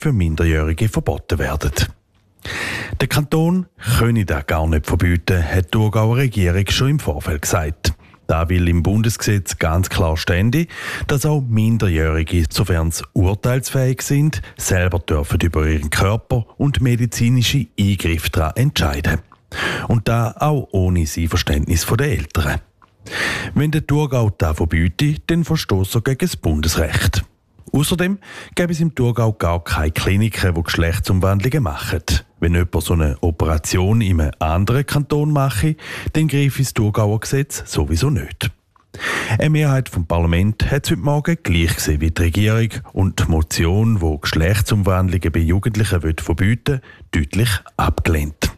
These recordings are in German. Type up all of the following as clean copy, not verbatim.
für Minderjährige verboten werden. Der Kanton könne das gar nicht verbieten, hat die Thurgauer Regierung schon im Vorfeld gesagt. Da will im Bundesgesetz ganz klar stehen, dass auch Minderjährige, sofern sie urteilsfähig sind, selber dürfen über ihren Körper und medizinische Eingriffe daran entscheiden. Und da auch ohne das Einverständnis der Eltern. Wenn der Thurgau das verbietet, dann verstoßt er gegen das Bundesrecht. Außerdem gäbe es im Thurgau gar keine Kliniken, die Geschlechtsumwandlungen machen. Wenn jemand so eine Operation in einem anderen Kanton mache, dann greife das Thurgauer Gesetz sowieso nicht. Eine Mehrheit vom Parlament hat es heute Morgen gleich gesehen wie die Regierung und die Motion, die Geschlechtsumwandlungen bei Jugendlichen verbieten will, deutlich abgelehnt.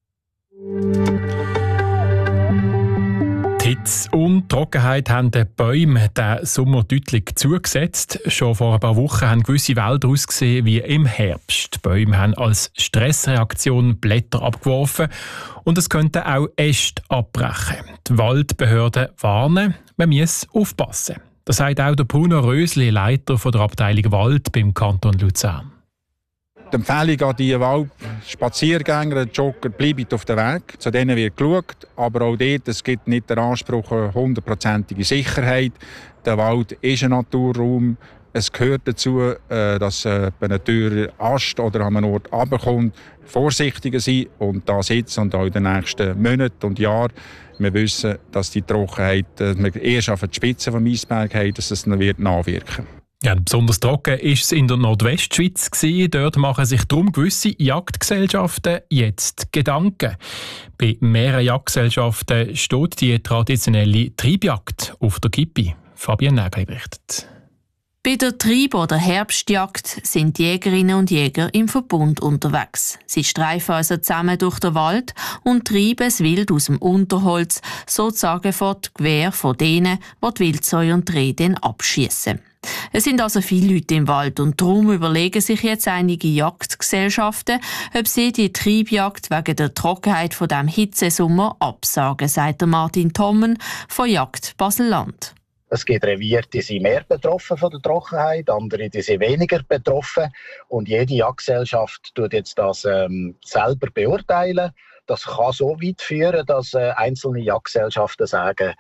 Die Hitze und Trockenheit haben den Bäumen diesen Sommer deutlich zugesetzt. Schon vor ein paar Wochen haben gewisse Wälder ausgesehen wie im Herbst. Die Bäume haben als Stressreaktion Blätter abgeworfen und es könnten auch Äste abbrechen. Die Waldbehörden warnen, man muss aufpassen. Das sagt auch der Bruno Rösli, Leiter der Abteilung Wald beim Kanton Luzern. Die Empfehlung an die Waldspaziergänger, Jogger, bleibt auf dem Weg. Zu denen wird geschaut, aber auch dort, es gibt nicht den Anspruch auf 100%ige Sicherheit. Der Wald ist ein Naturraum. Es gehört dazu, dass bei einer Tür Ast oder an einem Ort runterkommt, vorsichtiger sein und da sitzen und auch in den nächsten Monaten und Jahren. Wir wissen, dass die Trockenheit, wir erst auf die Spitze des Eisbergs haben, dass es nachwirken wird. Ja, besonders trocken war es in der Nordwestschweiz. Dort machen sich darum gewisse Jagdgesellschaften jetzt Gedanken. Bei mehreren Jagdgesellschaften steht die traditionelle Treibjagd auf der Kippe. Fabian Nägeli berichtet. Bei der Treib- oder Herbstjagd sind die Jägerinnen und Jäger im Verbund unterwegs. Sie streifen also zusammen durch den Wald und treiben das Wild aus dem Unterholz, sozusagen vor die Gewehr von denen, die die Wildsäue und Rehe dann abschiessen. Es sind also viele Leute im Wald und darum überlegen sich jetzt einige Jagdgesellschaften, ob sie die Treibjagd wegen der Trockenheit von diesem Hitzesommer absagen, sagt Martin Tommen von Jagd Basel-Land. Es gibt Reviere, die sind mehr betroffen von der Trockenheit, andere die sind weniger betroffen. Und jede Jagdgesellschaft tut jetzt das selber beurteilen. Das kann so weit führen, dass einzelne Jagdgesellschaften sagen,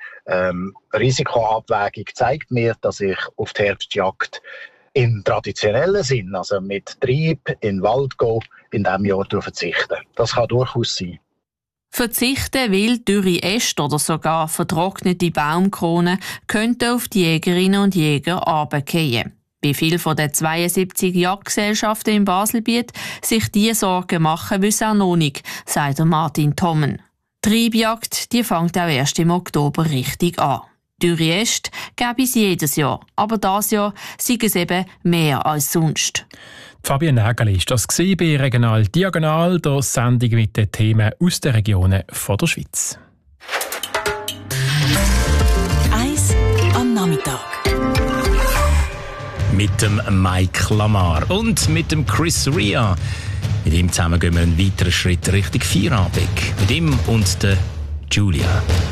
Risikoabwägung zeigt mir, dass ich auf die Herbstjagd im traditionellen Sinn, also mit Treib in den Wald gehe, in diesem Jahr verzichten. Das kann durchaus sein. Verzichten, weil dürre Äste oder sogar vertrocknete Baumkronen könnten auf die Jägerinnen und Jäger runterfallen. Wie viele von den 72 Jagdgesellschaften im Baselbiet sich diese Sorgen machen, wissen auch noch nicht, sagt Martin Tommen. Die Treibjagd, die fängt auch erst im Oktober richtig an. Dürre Äste gäbe es jedes Jahr, aber dieses Jahr sei es eben mehr als sonst. Fabian Nägeli war das bei Regional Diagonal, der Sendung mit den Themen aus den Regionen der Schweiz. Eis am Nachmittag. Mit dem Mike Lamar und mit dem Chris Rea. Mit ihm zusammen gehen wir einen weiteren Schritt Richtung Feierabend. Mit ihm und der Julia.